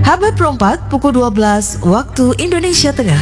Habar Perempat pukul 12 waktu Indonesia Tengah.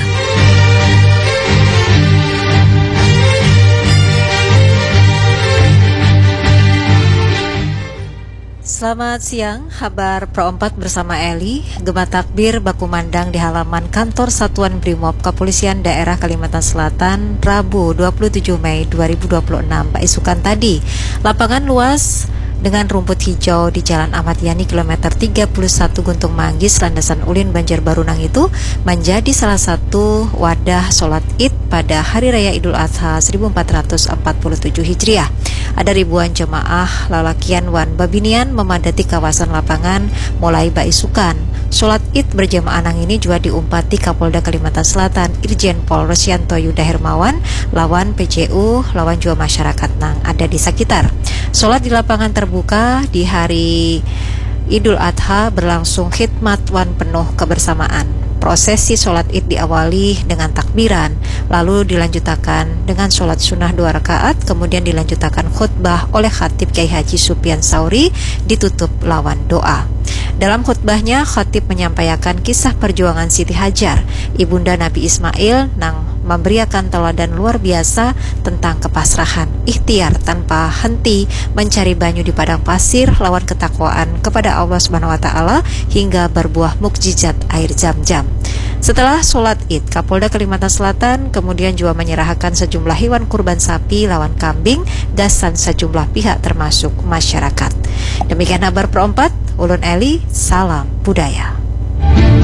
Selamat siang, Habar Pro 4 bersama Eli. Gema takbir bakumandang di halaman kantor Satuan Brimob Kepolisian Daerah Kalimantan Selatan Rabu 27 Mei 2026 Isukan tadi. Lapangan luas dengan rumput hijau di Jalan Ahmad Yani kilometer 31 Guntung Manggis, Landasan Ulin, Banjarbarunang itu menjadi salah satu wadah sholat Id pada Hari Raya Idul Adha 1447 Hijriah. Ada ribuan jemaah lalakian wan babinian memadati kawasan lapangan mulai Baisukan. Sholat Id berjamaah nang ini juga diumpati Kapolda Kalimantan Selatan Irjen Pol Rosyanto Yuda Hermawan, lawan PJU, lawan juga masyarakat nang ada di sekitar. Sholat di lapangan terbuka di hari Idul Adha berlangsung khidmat wan penuh kebersamaan. Prosesi sholat Id diawali dengan takbiran, lalu dilanjutkan dengan sholat sunnah 2 rakaat, kemudian dilanjutkan khutbah oleh Khatib Kiai Haji Supian Sauri, ditutup lawan doa. Dalam khutbahnya, Khatib menyampaikan kisah perjuangan Siti Hajar, ibunda Nabi Ismail, nang memberiakan teladan luar biasa tentang kepasrahan, ikhtiar tanpa henti mencari banyu di padang pasir lawan ketakwaan kepada Allah Subhanahu wa taala hingga berbuah mukjizat air Zam-Zam. Setelah sholat Id, Kapolda Kalimantan Selatan kemudian juga menyerahkan sejumlah hewan kurban sapi lawan kambing gasan sejumlah pihak termasuk masyarakat. Demikian Habar Pro 4, Ulun Eli, salam budaya.